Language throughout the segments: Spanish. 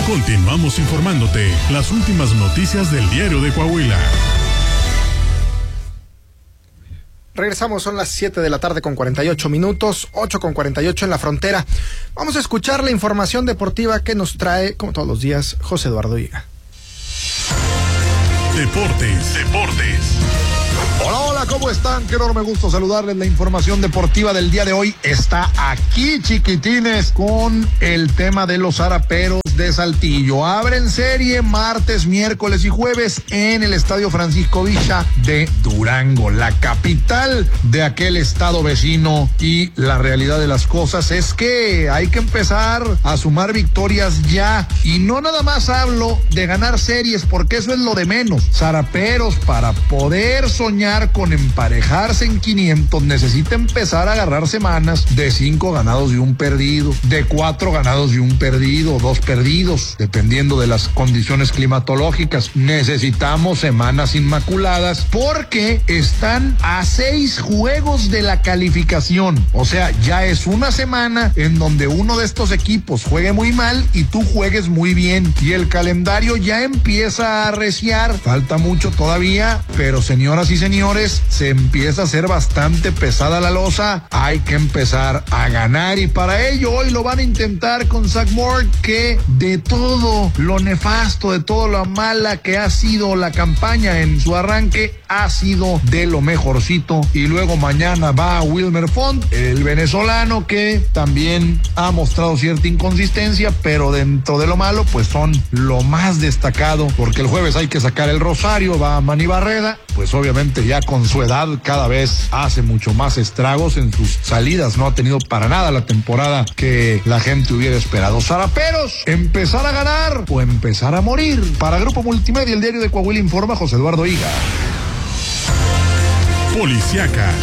Continuamos informándote las últimas noticias del Diario de Coahuila. Regresamos, son las 7 de la tarde con 48 minutos, 8:48 en la frontera. Vamos a escuchar la información deportiva que nos trae, como todos los días, José Eduardo Higa. Deportes. Hola, ¿cómo están? Qué enorme gusto saludarles. La información deportiva del día de hoy está aquí, chiquitines, con el tema de los zaraperos de Saltillo. Abren serie martes, miércoles y jueves en el Estadio Francisco Villa de Durango, la capital de aquel estado vecino. Y la realidad de las cosas es que hay que empezar a sumar victorias ya. Y no nada más hablo de ganar series, porque eso es lo de menos. Zaraperos, para poder soñar con emparejarse en 500, necesita empezar a agarrar semanas de 5 ganados y 1 perdido, de 4 ganados y 1 perdido, 2 perdidos, dependiendo de las condiciones climatológicas. Necesitamos semanas inmaculadas porque están a 6 juegos de la calificación. O sea, ya es una semana en donde uno de estos equipos juegue muy mal y tú juegues muy bien. Y el calendario ya empieza a arreciar. Falta mucho todavía, pero señoras y señores, se empieza a hacer bastante pesada la losa. Hay que empezar a ganar, y para ello hoy lo van a intentar con Zach Moore, que de todo lo nefasto, de todo lo mala que ha sido la campaña en su arranque, ha sido de lo mejorcito. Y luego mañana va Wilmer Font, el venezolano, que también ha mostrado cierta inconsistencia, pero dentro de lo malo pues son lo más destacado, porque el jueves hay que sacar el rosario. Va Manny Barreda, pues obviamente ya con su edad cada vez hace mucho más estragos en sus salidas. No ha tenido para nada la temporada que la gente hubiera esperado. Zaraperos, empezar a ganar o empezar a morir. Para Grupo Multimedia, el Diario de Coahuila, informa José Eduardo Higa. Policiaca.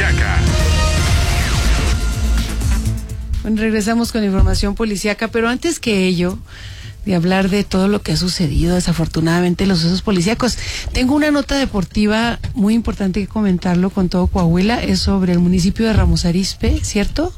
Bueno, regresamos con información policíaca, pero antes que ello, de hablar de todo lo que ha sucedido desafortunadamente los sucesos policíacos, tengo una nota deportiva muy importante que comentarlo con todo Coahuila. Es sobre el municipio de Ramos Arizpe, ¿cierto?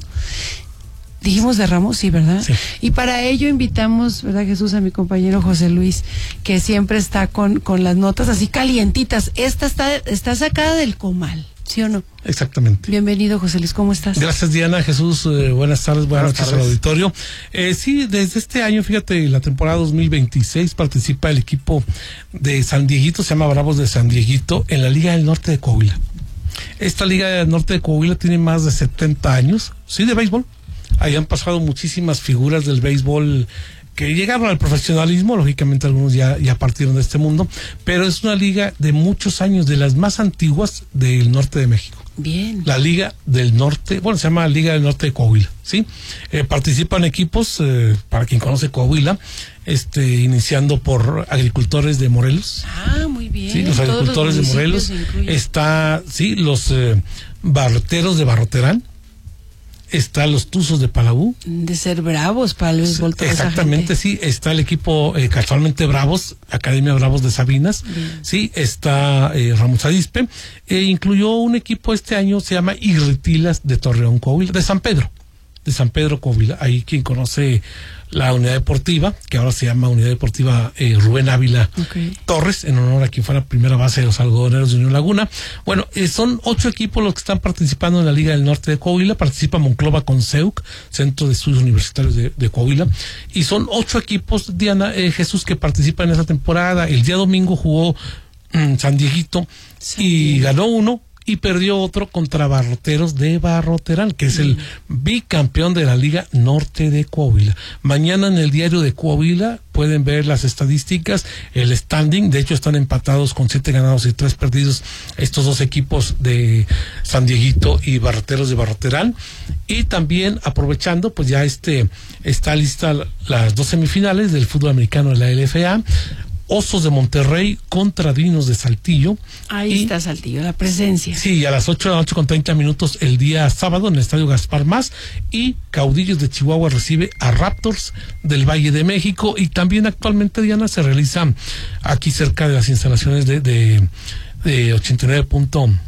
Dijimos de Ramos, sí, ¿verdad? Sí. Y para ello invitamos, ¿verdad, Jesús?, a mi compañero José Luis, que siempre está con las notas así calientitas. Esta está sacada del comal, ¿sí o no? Exactamente. Bienvenido, José Luis, ¿cómo estás? Gracias, Diana. Jesús, buenas tardes, buenas noches al auditorio. Sí, desde este año, fíjate, la temporada 2026 participa el equipo de San Dieguito, se llama Bravos de San Dieguito, en la Liga del Norte de Coahuila. Esta Liga del Norte de Coahuila tiene más de 70 años, sí, de béisbol. Ahí han pasado muchísimas figuras del béisbol que llegaron al profesionalismo. Lógicamente algunos ya partieron de este mundo, pero es una liga de muchos años, de las más antiguas del norte de México. Bien. La Liga del Norte, bueno, se llama Liga del Norte de Coahuila, ¿sí? Participan equipos, para quien conoce Coahuila, iniciando por agricultores de Morelos. Ah, muy bien. Sí, los agricultores de Morelos. Está, sí, los barroteros de Barroterán. Está los Tuzos de Palabú. De ser bravos para el béisbol. Exactamente, sí. Está el equipo casualmente Bravos, Academia Bravos de Sabinas. Bien. Sí, está Ramos Arizpe. Incluyó un equipo este año, se llama Irritilas de Torreón, Coahuila, de San Pedro, Coahuila. Ahí quien conoce la unidad deportiva, que ahora se llama Unidad Deportiva Rubén Ávila Torres, en honor a quien fue la primera base de los algodoneros de Unión Laguna. Bueno, son 8 equipos los que están participando en la Liga del Norte de Coahuila. Participa Monclova con CEUC, Centro de Estudios Universitarios de Coahuila, y son 8 equipos, Diana, Jesús, que participan en esa temporada. El día domingo jugó San Dieguito y ganó uno y perdió otro contra Barroteros de Barroterán, que es el bicampeón de la Liga Norte de Coahuila. Mañana en el Diario de Coahuila pueden ver las estadísticas, el standing. De hecho, están empatados con 7 ganados y 3 perdidos estos dos equipos de San Dieguito y Barroteros de Barroterán. Y también, aprovechando, pues ya está lista las 2 semifinales del fútbol americano de la LFA. Osos de Monterrey contra Dinos de Saltillo. Ahí está Saltillo, la presencia. Sí, a las 8:30 el día sábado en el Estadio Gaspar Más. Y Caudillos de Chihuahua recibe a Raptors del Valle de México. Y también actualmente, Diana, se realiza aquí cerca de las instalaciones de 89.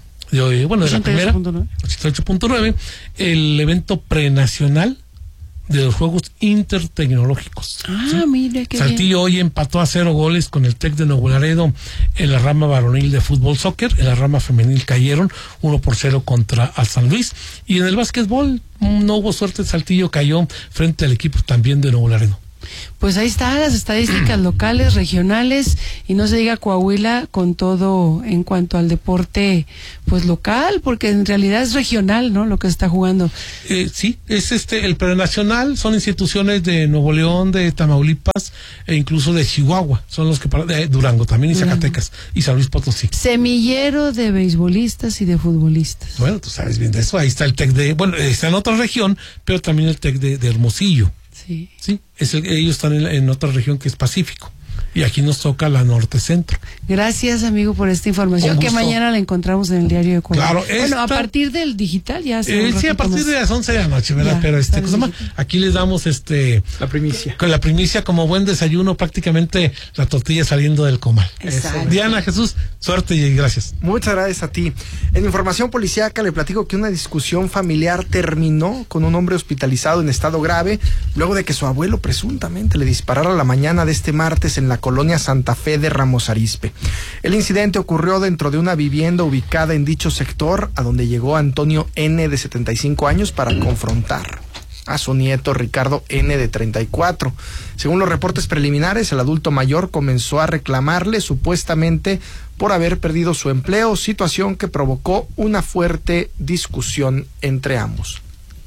De la primera, 88.9, el evento prenacional de los Juegos Intertecnológicos. Ah, mire qué Saltillo hoy empató a 0 goles con el TEC de Nuevo Laredo en la rama varonil de fútbol soccer. En la rama femenil cayeron 1-0 contra al San Luis. Y en el básquetbol no hubo suerte, Saltillo cayó frente al equipo también de Nuevo Laredo. Pues ahí están las estadísticas locales, regionales, y no se diga Coahuila con todo en cuanto al deporte pues local, porque en realidad es regional, ¿no? Lo que se está jugando. Sí, es el prenacional, son instituciones de Nuevo León, de Tamaulipas e incluso de Chihuahua, son los que de Durango también y Zacatecas y San Luis Potosí. Semillero de beisbolistas y de futbolistas. Bueno, tú sabes bien de eso, ahí está el TEC está en otra región, pero también el TEC de Hermosillo. Sí. Sí, ellos están en otra región que es Pacífico. Y aquí nos toca la norte-centro. Gracias, amigo, por esta información que mañana la encontramos en el diario de Coahuila. Claro, bueno, a partir del digital ya se sí, a partir de las 11 de la noche, ¿verdad? Ya, pero aquí les damos la primicia. Con la primicia como buen desayuno, prácticamente la tortilla saliendo del comal. Exacto. Diana, Jesús, suerte y gracias. Muchas gracias a ti. En información policíaca le platico que una discusión familiar terminó con un hombre hospitalizado en estado grave luego de que su abuelo presuntamente le disparara la mañana de este martes en la colonia Santa Fe de Ramos Arizpe. El incidente ocurrió dentro de una vivienda ubicada en dicho sector, a donde llegó Antonio N., de 75 años, para confrontar a su nieto Ricardo N., de 34. Según los reportes preliminares, el adulto mayor comenzó a reclamarle supuestamente por haber perdido su empleo, situación que provocó una fuerte discusión entre ambos.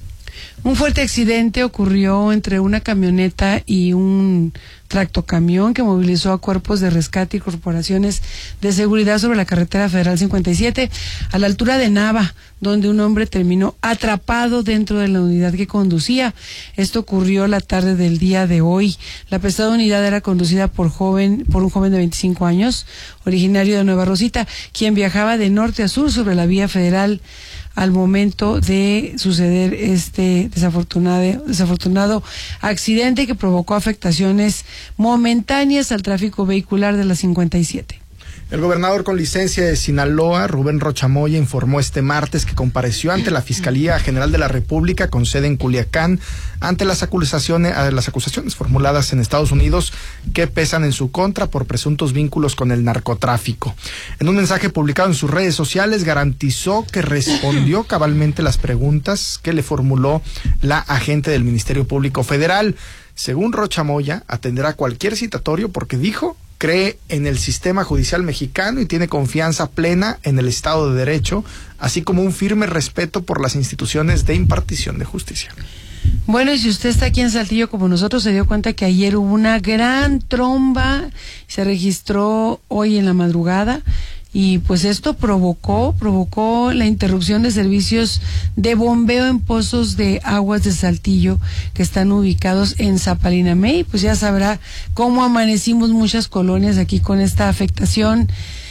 Un fuerte accidente ocurrió entre una camioneta y un tractocamión que movilizó a cuerpos de rescate y corporaciones de seguridad sobre la carretera federal 57 a la altura de Nava, donde un hombre terminó atrapado dentro de la unidad que conducía. Esto ocurrió la tarde del día de hoy. La pesada unidad era conducida por un joven de 25 años, originario de Nueva Rosita, quien viajaba de norte a sur sobre la vía federal al momento de suceder este desafortunado accidente que provocó afectaciones momentáneas al tráfico vehicular de la 57. El gobernador con licencia de Sinaloa, Rubén Rocha Moya, informó este martes que compareció ante la Fiscalía General de la República con sede en Culiacán ante las acusaciones formuladas en Estados Unidos que pesan en su contra por presuntos vínculos con el narcotráfico. En un mensaje publicado en sus redes sociales garantizó que respondió cabalmente las preguntas que le formuló la agente del Ministerio Público Federal. Según Rocha Moya, atenderá cualquier citatorio porque dijo cree en el sistema judicial mexicano y tiene confianza plena en el Estado de Derecho, así como un firme respeto por las instituciones de impartición de justicia. Bueno, y si usted está aquí en Saltillo como nosotros, se dio cuenta que ayer hubo una gran tromba, se registró hoy en la madrugada, y pues esto provocó la interrupción de servicios de bombeo en pozos de aguas de Saltillo que están ubicados en Zapalinamé. Pues ya sabrá cómo amanecimos muchas colonias aquí con esta afectación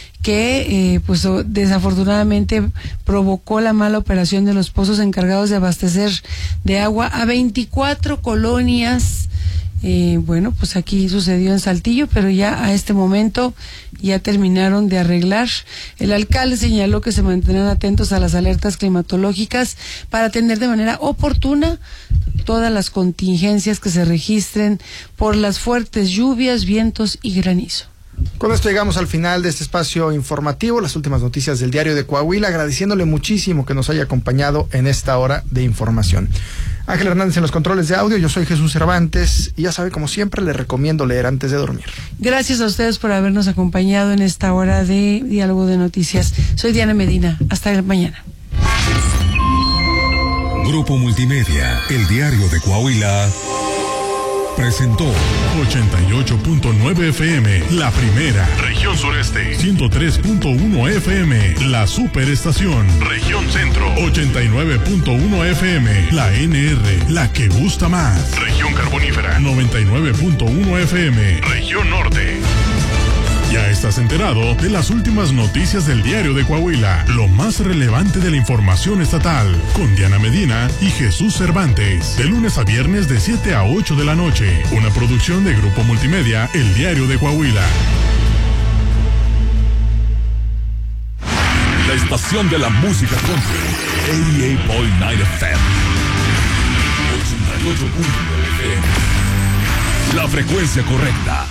que pues desafortunadamente provocó la mala operación de los pozos encargados de abastecer de agua a 24 colonias. Bueno, pues aquí sucedió en Saltillo, pero ya a este momento ya terminaron de arreglar. El alcalde señaló que se mantendrán atentos a las alertas climatológicas para atender de manera oportuna todas las contingencias que se registren por las fuertes lluvias, vientos y granizo. Con esto llegamos al final de este espacio informativo, las últimas noticias del Diario de Coahuila, agradeciéndole muchísimo que nos haya acompañado en esta hora de información. Ángel Hernández en los controles de audio, yo soy Jesús Cervantes y ya sabe, como siempre, le recomiendo leer antes de dormir. Gracias a ustedes por habernos acompañado en esta hora de Diálogo de Noticias. Soy Diana Medina, hasta mañana. Grupo Multimedia, el Diario de Coahuila, presentó 88.9 FM, la primera. Región Sureste. 103.1 FM, la superestación. Región Centro. 89.1 FM, la NR, la que gusta más. Región Carbonífera. 99.1 FM, Región Norte. Ya estás enterado de las últimas noticias del Diario de Coahuila, lo más relevante de la información estatal, con Diana Medina y Jesús Cervantes, de lunes a viernes de 7 a 8 de la noche, una producción de Grupo Multimedia, el Diario de Coahuila. La estación de la música country, 88.9 FM. FM. La frecuencia correcta.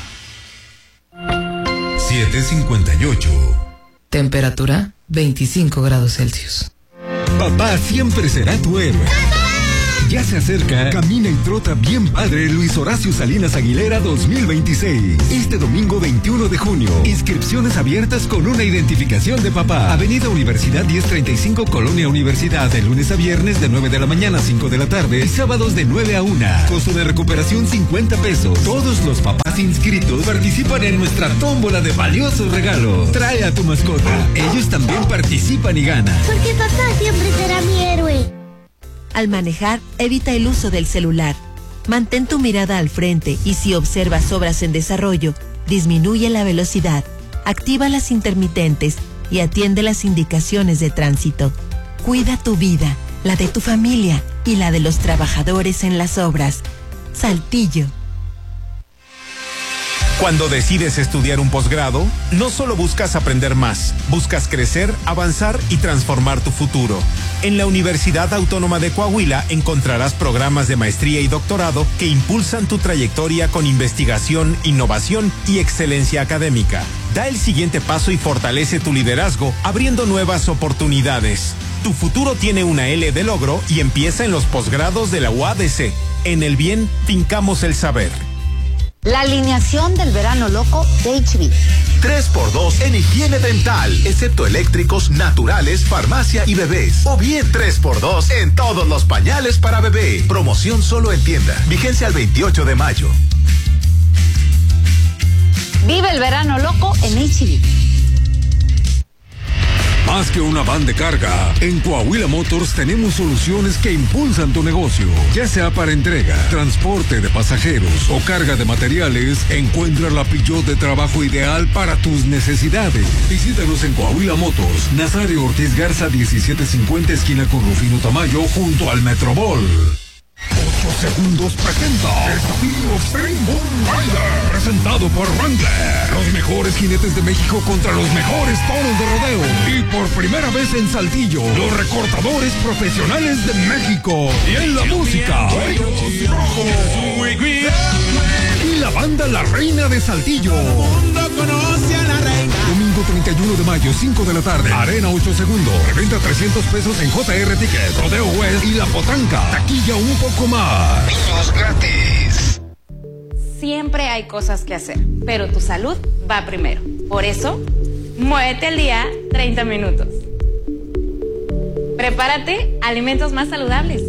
758. Temperatura 25 grados Celsius. Papá siempre será tu héroe. Ya se acerca Camina y Trota Bien Padre Luis Horacio Salinas Aguilera 2026. Este domingo 21 de junio. Inscripciones abiertas con una identificación de papá. Avenida Universidad 1035, Colonia Universidad. De lunes a viernes de 9 de la mañana a 5 de la tarde. Y sábados de 9 a 1. Costo de recuperación 50 pesos. Todos los papás inscritos participan en nuestra tómbola de valiosos regalos. Trae a tu mascota. Ellos también participan y ganan. Porque papá siempre será mi héroe. Al manejar, evita el uso del celular. Mantén tu mirada al frente y si observas obras en desarrollo, disminuye la velocidad, activa las intermitentes y atiende las indicaciones de tránsito. Cuida tu vida, la de tu familia y la de los trabajadores en las obras. Saltillo. Cuando decides estudiar un posgrado, no solo buscas aprender más, buscas crecer, avanzar y transformar tu futuro. En la Universidad Autónoma de Coahuila encontrarás programas de maestría y doctorado que impulsan tu trayectoria con investigación, innovación y excelencia académica. Da el siguiente paso y fortalece tu liderazgo, abriendo nuevas oportunidades. Tu futuro tiene una L de logro y empieza en los posgrados de la UADC. En el bien, fincamos el saber. La alineación del verano loco de HB. 3x2 en higiene dental, excepto eléctricos, naturales, farmacia y bebés. O bien 3x2 en todos los pañales para bebé. Promoción solo en tienda. Vigencia al 28 de mayo. Vive el verano loco en HB. Más que una van de carga, en Coahuila Motors tenemos soluciones que impulsan tu negocio. Ya sea para entrega, transporte de pasajeros o carga de materiales, encuentra la Peugeot de trabajo ideal para tus necesidades. Visítanos en Coahuila Motors, Nazario Ortiz Garza 1750, esquina con Rufino Tamayo, junto al Metrobol. 8 segundos presenta Desafío Springboard Rider, presentado por Wrangler. Los mejores jinetes de México contra los mejores toros de rodeo. Y por primera vez en Saltillo, los recortadores profesionales de México. Y en la música, Rayos Rojos. Y la banda La Reina de Saltillo. Domingo 31 de mayo, 5 de la tarde. Arena 8 segundos. Reventa 300 pesos en JR Ticket, Rodeo West y La Potranca. Taquilla un poco más. Niños gratis. Siempre hay cosas que hacer, pero tu salud va primero. Por eso, muévete al día 30 minutos. Prepárate alimentos más saludables.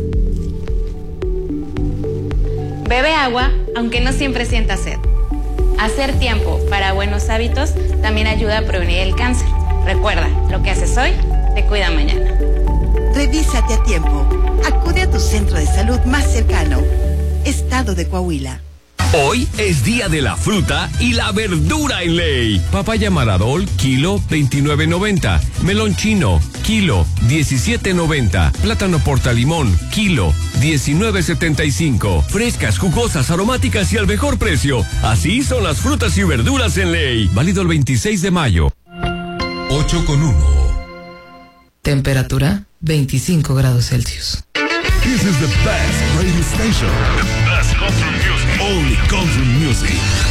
Bebe agua, aunque no siempre sientas sed. Hacer tiempo para buenos hábitos también ayuda a prevenir el cáncer. Recuerda, lo que haces hoy te cuida mañana. Revísate a tiempo. Acude a tu centro de salud más cercano. Estado de Coahuila. Hoy es día de la fruta y la verdura en ley. Papaya Maradol, kilo 29.90. Melón chino, kilo 17.90. Plátano portalimón, kilo 19.75. Frescas, jugosas, aromáticas y al mejor precio. Así son las frutas y verduras en ley. Válido el 26 de mayo. 8:1. Temperatura 25 grados Celsius. This is the best radio station. The best country music. Only country music.